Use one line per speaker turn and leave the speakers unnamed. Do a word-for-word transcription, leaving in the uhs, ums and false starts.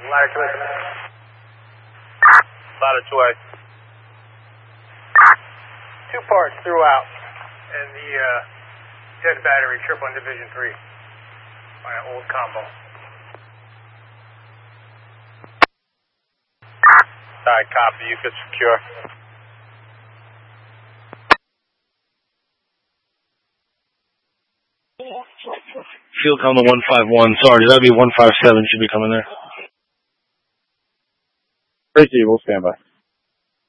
Ladder two A. Ladder two A. Two parts throughout, and the uh, jet battery trip on Division three. My old combo. Alright, copy. You can secure.
Field on the one five one. Sorry, that'd be one five seven. Should be coming there.
Tracy, we'll stand by.